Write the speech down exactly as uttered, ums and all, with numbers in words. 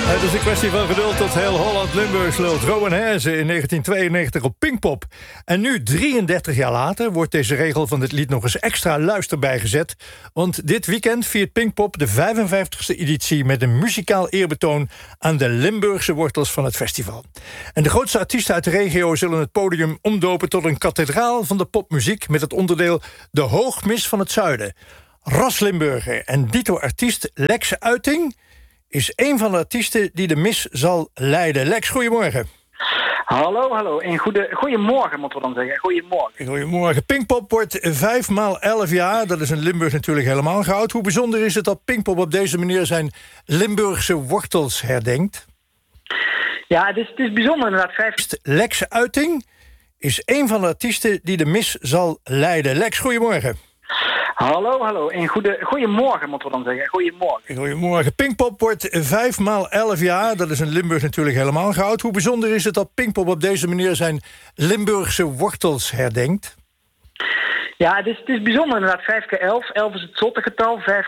Het is een kwestie van geduld tot heel Holland Limburgs lult. Rowan Hezen in negentien tweeënnegentig op Pinkpop. En nu, drieëndertig jaar later, wordt deze regel van dit lied nog eens extra luisterbaar gezet. Want dit weekend viert Pinkpop de vijfenvijftigste editie met een muzikaal eerbetoon aan de Limburgse wortels van het festival. En de grootste artiesten uit de regio zullen het podium omdopen tot een kathedraal van de popmuziek met het onderdeel De Hoogmis van het Zuiden. Ras Limburger en dito-artiest Lex Uiting is een van de artiesten die de mis zal leiden. Lex, goedemorgen. Hallo, hallo. En goede, goedemorgen, moeten we dan zeggen. Goedemorgen. Goedemorgen. Pinkpop wordt vijf maal elf jaar. Dat is in Limburg natuurlijk helemaal goud. Hoe bijzonder is het dat Pinkpop op deze manier zijn Limburgse wortels herdenkt? Ja, het is, het is bijzonder inderdaad. Vijf... Lex Uiting is een van de artiesten die de mis zal leiden. Lex, goedemorgen. Hallo, hallo. En goede, goedemorgen, moeten we dan zeggen. Goedemorgen. Goedemorgen. Pinkpop wordt vijf maal elf jaar. Dat is in Limburg natuurlijk helemaal goud. Hoe bijzonder is het dat Pinkpop op deze manier zijn Limburgse wortels herdenkt? Ja, het is, het is bijzonder inderdaad. Vijf keer elf. Elf is het zottegetal. Vijf